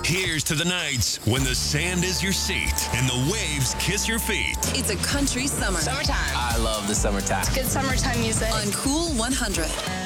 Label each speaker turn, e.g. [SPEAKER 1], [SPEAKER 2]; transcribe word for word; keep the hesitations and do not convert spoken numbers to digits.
[SPEAKER 1] Here's to the nights when the sand is your seat and the waves kiss your feet.
[SPEAKER 2] It's a country summer.
[SPEAKER 3] Summertime.
[SPEAKER 4] I love the summertime.
[SPEAKER 3] It's good summertime music.
[SPEAKER 2] On Cool one hundred.